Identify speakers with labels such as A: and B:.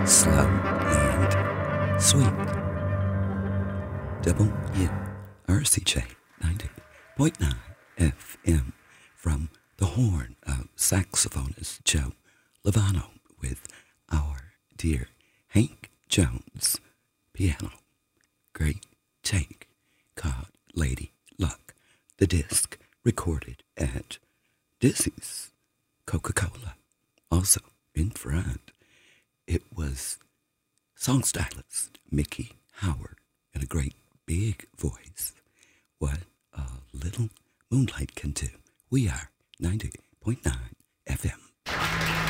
A: slow and sweet. WRCJ 90.9 FM from the horn of saxophonist Joe Lovano with our dear Hank Jones piano. Great take called Lady Luck. The disc recorded at Dizzy's Coca-Cola. Also in front, it was song stylist Mickey Howard and a great big voice. What a little moonlight can do. We are 90.9 FM.